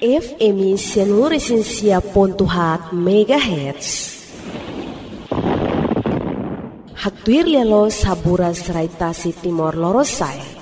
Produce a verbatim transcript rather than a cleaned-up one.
F M Seluruh Pontuhat Megahertz. Haktuir lialo sabura serai tasi timor lorosai.